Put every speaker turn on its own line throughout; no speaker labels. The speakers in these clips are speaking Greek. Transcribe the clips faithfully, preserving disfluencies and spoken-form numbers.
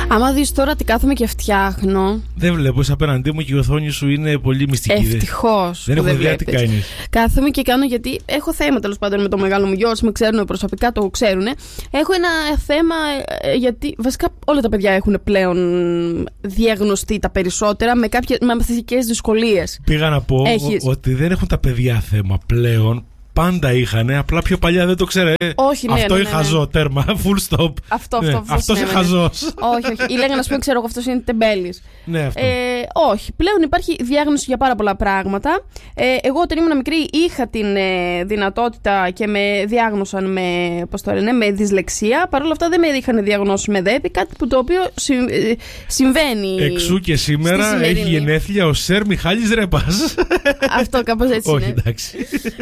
Άμα δεις τώρα τι κάθομαι και φτιάχνω.
Δεν βλέπω, είσαι απέναντί μου και η οθόνη σου είναι πολύ μυστική.
Ευτυχώς.
Δεν έχω ιδέα τι κάνεις.
Κάθομαι και κάνω, γιατί έχω θέμα τέλος πάντων με το μεγάλο μου γιο. Με ξέρουν προσωπικά, το ξέρουν. Έχω ένα θέμα, γιατί βασικά όλα τα παιδιά έχουν πλέον διαγνωστεί τα περισσότερα με κάποιες μαθητικές δυσκολίες.
Πήγα να πω Έχεις... ότι δεν έχουν τα παιδιά θέμα πλέον. Πάντα είχανε, απλά πιο παλιά δεν το ξέρε.
Όχι, ναι,
αυτό
ναι,
είναι
ναι,
χαζό,
ναι.
τέρμα. Full stop.
Αυτό,
ναι,
αυτό, αυτό
αυτός είναι χαζός.
Όχι, όχι. Ή λέγανε, α πούμε, ξέρω εγώ, αυτός είναι τεμπέλης.
Ναι, αυτό.
Ε, όχι. Πλέον υπάρχει διάγνωση για πάρα πολλά πράγματα. Ε, εγώ όταν ήμουν μικρή είχα την ε, δυνατότητα και με διάγνωσαν με, πώς το λένε, με δυσλεξία. Παρ' όλα αυτά δεν με είχαν διαγνώσει με ΔΕΠΗ, κάτι που το οποίο συμ, ε, συμβαίνει.
Εξού και σήμερα έχει γενέθλια ο Σερ Μιχάλης Ρέπας.
Αυτό κάπως έτσι
όχι,
είναι.
εντάξει.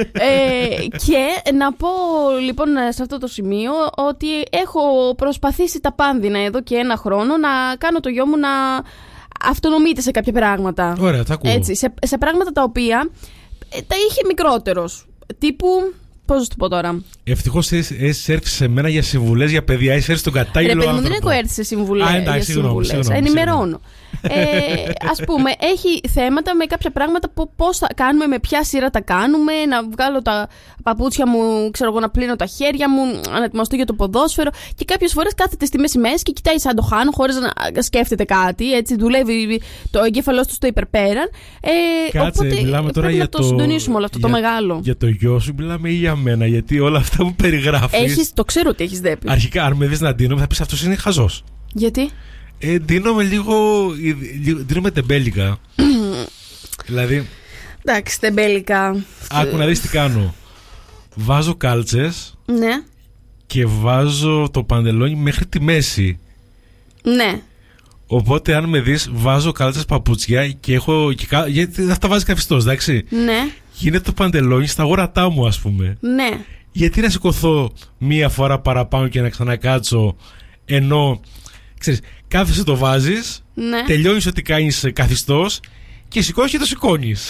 Ε, και να πω λοιπόν σε αυτό το σημείο ότι έχω προσπαθήσει τα πάνδυνα εδώ και ένα χρόνο να κάνω το γιο μου να αυτονομείται σε κάποια πράγματα.
Ωραία, τα ακούω.
Έτσι, σε, σε πράγματα τα οποία ε, τα είχε μικρότερος. Τύπου, πώς θα το πω τώρα.
Ευτυχώς έχεις έρθει σε μένα για συμβουλές για παιδιά, έχεις έρθει στον κατάλληλο
άνθρωπο. Ρε παιδί μου,
άνθρωπο.
δεν έχω έρθει σε συμβουλές.
Α, εντάξει, συγγνώμη, συγγνώμη,
ενημερώνω. Ε, ας πούμε, έχει θέματα με κάποια πράγματα, πώς θα κάνουμε, με ποια σειρά τα κάνουμε, να βγάλω τα παπούτσια μου, ξέρω εγώ, να πλύνω τα χέρια μου, να ετοιμαστώ για το ποδόσφαιρο. Και κάποιες φορές κάθεται στη μέση μέση και κοιτάει σαν το χάνω, χωρίς να σκέφτεται κάτι. Έτσι, δουλεύει το εγκέφαλός του στο υπερπέραν. Ε,
Κάτσε,
οπότε
μιλάμε τώρα
πρέπει
για
να το,
το
συντονίσουμε όλο αυτό
για,
το μεγάλο.
Για το γιο σου μιλάμε ή για μένα, γιατί όλα αυτά που περιγράφεις.
Έχεις, το ξέρω ότι έχεις ΔΕΠΗ.
Αρχικά, αν με δεις να ντύνομαι, θα πεις αυτός είναι χαζός.
Γιατί?
Ε, ντύνομαι λίγο. Ντύνομαι τεμπέλικα. Δηλαδή.
Εντάξει, τεμπέλικα.
Άκου να δεις τι κάνω. Βάζω κάλτσες.
Ναι.
Και βάζω το παντελόνι μέχρι τη μέση.
Ναι.
Οπότε αν με δεις, βάζω κάλτσες, παπούτσια και έχω. Και, γιατί αυτά βάζει καθιστός, εντάξει.
Ναι.
Γίνεται το παντελόνι στα γόρατά μου, ας πούμε.
Ναι.
Γιατί να σηκωθώ μία φορά παραπάνω και να ξανακάτσω, ενώ. Ξέρεις, κάθεσαι, το βάζεις, ναι. Τελειώνεις ότι κάνεις καθιστός και σηκώνεις και το σηκώνεις.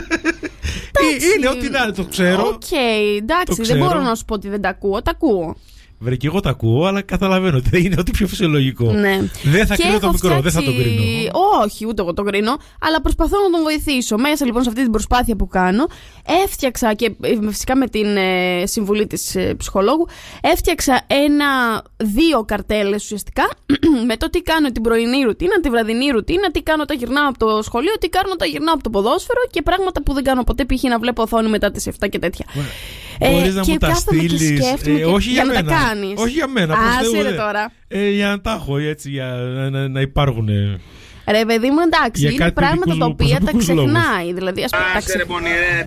Είναι ό,τι να είναι, το ξέρω.
Οκ, okay, εντάξει, δεν μπορώ να σου πω ότι δεν τα ακούω, τα ακούω.
Βρε, και εγώ τα ακούω, αλλά καταλαβαίνω ότι είναι ό,τι πιο φυσιολογικό.
Ναι.
Δεν θα κρίνω το μικρό,
φτιάξει...
δεν θα το κρίνω.
Όχι, ούτε εγώ το κρίνω, αλλά προσπαθώ να τον βοηθήσω. Μέσα λοιπόν σε αυτή την προσπάθεια που κάνω, έφτιαξα και φυσικά με την ε, συμβουλή της ε, ψυχολόγου, έφτιαξα ένα, δύο καρτέλες ουσιαστικά με το τι κάνω την πρωινή ρουτίνα, τη βραδινή ρουτίνα, τι κάνω όταν γυρνάω από το σχολείο, τι κάνω όταν γυρνάω από το ποδόσφαιρο και πράγματα που δεν κάνω ποτέ, π.χ. να βλέπω οθόνη μετά τις επτά και τέτοια.
Ε, Μπορείς να μου τα στείλεις, ε, όχι για, για μένα. Όχι για μένα.
Άσε τώρα.
Ε, για να τα έχω έτσι, για να, να, να υπάρχουν. Ε,
ρε παιδί μου, εντάξει, είναι πράγματα τα οποία τα ξεχνάει. Δηλαδή, ας πούμε.
Άσε ρε πονηρέ.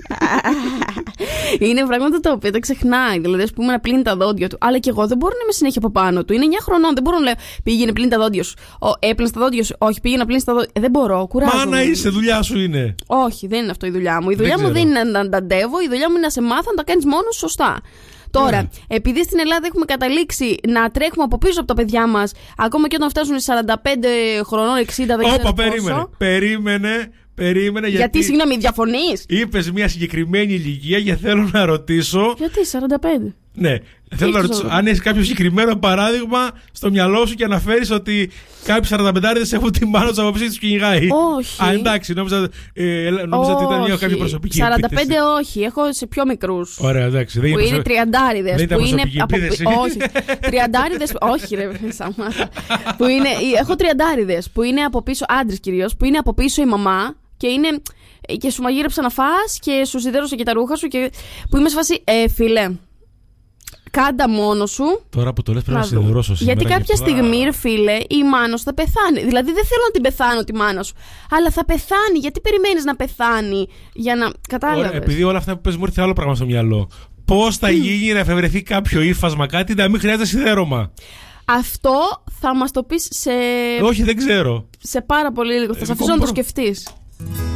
Είναι πράγματα τα οποία τα ξεχνάει. Δηλαδή, ας πούμε, να πλύνει τα δόντια του. Αλλά και εγώ δεν μπορώ να είμαι συνέχεια από πάνω του. Είναι εννιά χρονών, δεν μπορώ να λέω πήγαινε πλύνει τα δόντια σου. Έπλυνε τα δόντια σου. Όχι, πήγαινε να πλύνει τα δόντια. Ε, δεν μπορώ, κουράζομαι.
Μα να είσαι, δουλειά σου είναι.
Όχι, δεν είναι αυτό η δουλειά μου. Η δουλειά μου δεν είναι να ανταντεύω. Η δουλειά μου είναι να σε μάθω να τα κάνει μόνο σωστά. Τώρα, yeah. επειδή στην Ελλάδα έχουμε καταλήξει να τρέχουμε από πίσω από τα παιδιά μας, ακόμα και όταν φτάσουν σαράντα πέντε χρονών, εξήντα, δεν ξέρω. Όπα,
περίμενε. Περίμενε. Περίμενε γιατί.
Γιατί, συγγνώμη, διαφωνείς?
Είπες μια συγκεκριμένη ηλικία και θέλω να ρωτήσω.
Γιατί, σαράντα πέντε.
Ναι. Θέλω να ρωτήσω, αν έχει κάποιο συγκεκριμένο παράδειγμα στο μυαλό σου και αναφέρεις ότι κάποιοι σαρανταπεντάριδες έχουν τη μάνα τους από πίσω τους κυνηγάει.
Όχι.
Α, εντάξει, νόμιζα, ε, νόμιζα ότι ήταν μια κάποια προσωπική
σαράντα πέντε επίθεση. Όχι, έχω σε πιο μικρούς.
Ωραία, εντάξει.
Δεν που είναι τριαντάριδες.
Δεν
που είναι
από...
Όχι. Τριαντάριδες. Όχι, ρε, Σαμάτα. Που είναι... Έχω τριαντάριδες που είναι από πίσω, άντρες κυρίως, που είναι από πίσω η μαμά και είναι. Και σου μαγείρεψα να φας και σου σιδέρωσε και τα ρούχα σου. Και... Που είμαι σε φάση, ε, φίλε. Κάντα μόνο σου.
Τώρα που το λες πρέπει να, να σιδερώσω σήμερα.
Γιατί κάποια
και...
στιγμή, ρε φίλε, η μάνα σου θα πεθάνει. Δηλαδή δεν θέλω να την πεθάνω τη μάνα σου. Αλλά θα πεθάνει. Γιατί περιμένεις να πεθάνει για να. Κατάλαβες.
Ωραία, επειδή όλα αυτά που πες μου ήρθε άλλο πράγμα στο μυαλό. Πώς θα γίνει να εφευρεθεί κάποιο ύφασμα, κάτι να μην χρειάζεται σιδέρωμα.
Αυτό θα μας το πεις σε.
Όχι, δεν ξέρω.
Σε πάρα πολύ λίγο. Θα σε αφήσω να το σκεφτείς.